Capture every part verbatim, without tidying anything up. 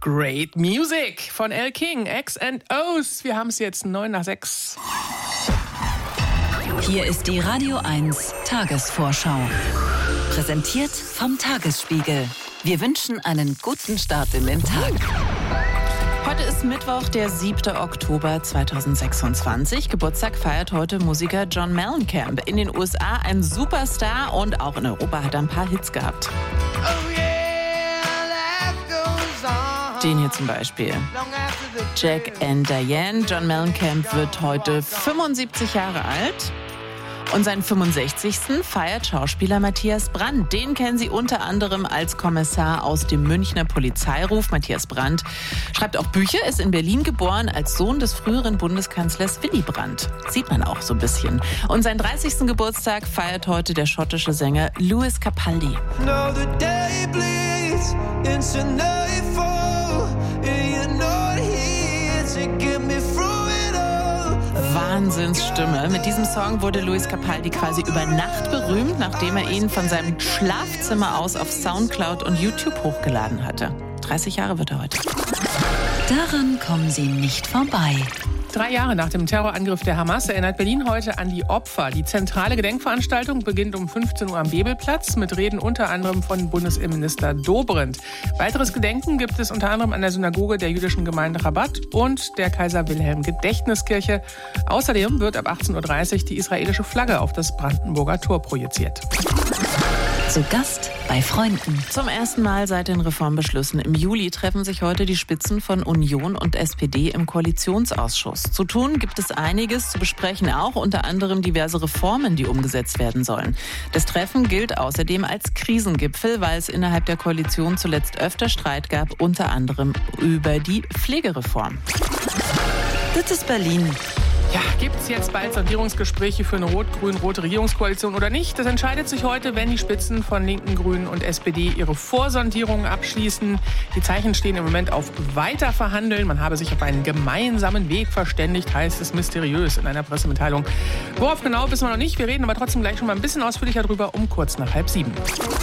Great Music von Elle King, X and O's. Wir haben es jetzt neun nach sechs. Hier ist die Radio eins Tagesvorschau. Präsentiert vom Tagesspiegel. Wir wünschen einen guten Start in den Tag. Heute ist Mittwoch, der siebte Oktober zweitausendsechsundzwanzig. Geburtstag feiert heute Musiker John Mellencamp. In den U S A ein Superstar und auch in Europa hat er ein paar Hits gehabt. Oh yeah, life goes on. Den hier zum Beispiel. Jack and Diane. John Mellencamp wird heute fünfundsiebzig Jahre alt. Und seinen fünfundsechzigsten feiert Schauspieler Matthias Brandt. Den kennen Sie unter anderem als Kommissar aus dem Münchner Polizeiruf. Matthias Brandt schreibt auch Bücher, ist in Berlin geboren als Sohn des früheren Bundeskanzlers Willy Brandt. Sieht man auch so ein bisschen. Und seinen dreißigsten Geburtstag feiert heute der schottische Sänger Lewis Capaldi. No, the day bleeds into nightfall, and you're not here to get me through it all. Wahnsinnsstimme. Mit diesem Song wurde Lewis Capaldi quasi über Nacht berühmt, nachdem er ihn von seinem Schlafzimmer aus auf Soundcloud und YouTube hochgeladen hatte. dreißig Jahre wird er heute. Daran kommen Sie nicht vorbei. Drei Jahre nach dem Terrorangriff der Hamas erinnert Berlin heute an die Opfer. Die zentrale Gedenkveranstaltung beginnt um fünfzehn Uhr am Bebelplatz mit Reden unter anderem von Bundesinnenminister Dobrindt. Weiteres Gedenken gibt es unter anderem an der Synagoge der jüdischen Gemeinde Rabat und der Kaiser-Wilhelm-Gedächtniskirche. Außerdem wird ab achtzehn Uhr dreißig die israelische Flagge auf das Brandenburger Tor projiziert. Zu Gast bei Freunden. Zum ersten Mal seit den Reformbeschlüssen im Juli treffen sich heute die Spitzen von Union und S P D im Koalitionsausschuss. Zu tun gibt es einiges, zu besprechen auch, unter anderem diverse Reformen, die umgesetzt werden sollen. Das Treffen gilt außerdem als Krisengipfel, weil es innerhalb der Koalition zuletzt öfter Streit gab, unter anderem über die Pflegereform. Das ist Berlin. Ja, gibt es jetzt bald Sondierungsgespräche für eine rot-grün-rote Regierungskoalition oder nicht? Das entscheidet sich heute, wenn die Spitzen von Linken, Grünen und S P D ihre Vorsondierungen abschließen. Die Zeichen stehen im Moment auf Weiterverhandeln. Man habe sich auf einen gemeinsamen Weg verständigt, heißt es mysteriös in einer Pressemitteilung. Worauf genau, wissen wir noch nicht. Wir reden aber trotzdem gleich schon mal ein bisschen ausführlicher drüber um kurz nach halb sieben.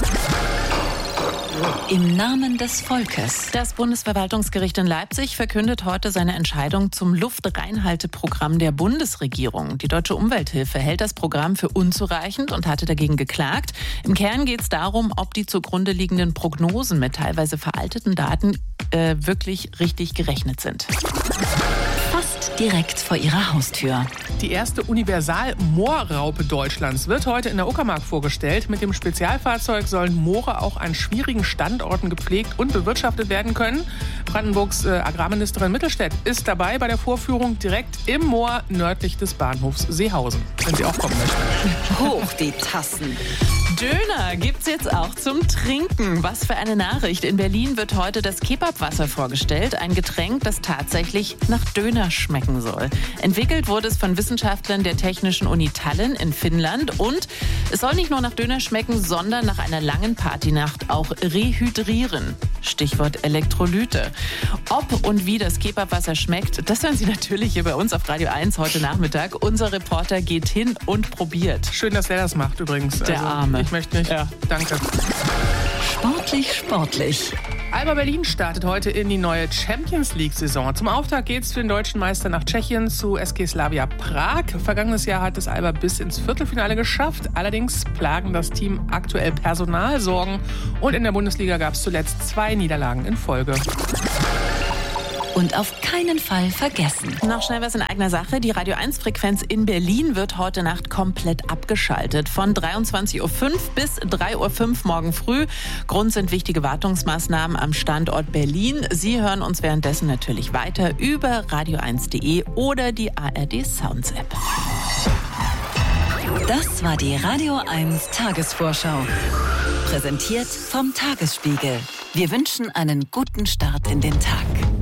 Im Namen des Volkes. Das Bundesverwaltungsgericht in Leipzig verkündet heute seine Entscheidung zum Luftreinhalteprogramm der Bundesregierung. Die Deutsche Umwelthilfe hält das Programm für unzureichend und hatte dagegen geklagt. Im Kern geht es darum, ob die zugrunde liegenden Prognosen mit teilweise veralteten Daten äh, wirklich richtig gerechnet sind. Fast direkt vor Ihrer Haustür. Die erste Universal-Moorraupe Deutschlands wird heute in der Uckermark vorgestellt. Mit dem Spezialfahrzeug sollen Moore auch an schwierigen Standorten gepflegt und bewirtschaftet werden können. Brandenburgs äh, Agrarministerin Mittelstädt ist dabei bei der Vorführung direkt im Moor nördlich des Bahnhofs Seehausen, wenn sie auch kommen möchten. Hoch die Tassen. Döner gibt's jetzt auch zum Trinken. Was für eine Nachricht. In Berlin wird heute das Kebabwasser vorgestellt. Ein Getränk, das tatsächlich nach Döner schmecken soll. Entwickelt wurde es von Wissenschaftlern der Technischen Uni Tallinn in Finnland. Und es soll nicht nur nach Döner schmecken, sondern nach einer langen Partynacht auch rehydrieren. Stichwort Elektrolyte. Ob und wie das Kebabwasser schmeckt, das hören Sie natürlich hier bei uns auf Radio eins heute Nachmittag. Unser Reporter geht hin und probiert. Schön, dass er das macht übrigens. Der also, Arme. Ich möchte nicht. Ja. Danke. Sportlich, sportlich. Alba Berlin startet heute in die neue Champions-League-Saison. Zum Auftakt geht es für den deutschen Meister nach Tschechien zu S G Slavia Prag. Vergangenes Jahr hat es Alba bis ins Viertelfinale geschafft. Allerdings plagen das Team aktuell Personalsorgen. Und in der Bundesliga gab es zuletzt zwei Niederlagen in Folge. Und auf keinen Fall vergessen. Noch schnell was in eigener Sache. Die Radio eins Frequenz in Berlin wird heute Nacht komplett abgeschaltet. Von dreiundzwanzig Uhr fünf bis drei Uhr fünf morgen früh. Grund sind wichtige Wartungsmaßnahmen am Standort Berlin. Sie hören uns währenddessen natürlich weiter über radio eins punkt de oder die A R D Sounds App. Das war die Radio eins Tagesvorschau. Präsentiert vom Tagesspiegel. Wir wünschen einen guten Start in den Tag.